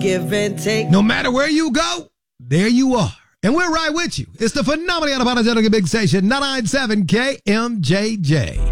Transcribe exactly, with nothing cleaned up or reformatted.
Give and take. No matter where you go, there you are. And we're right with you. It's the phenomenal unapologetic big station, ninety-nine point seven K M J J.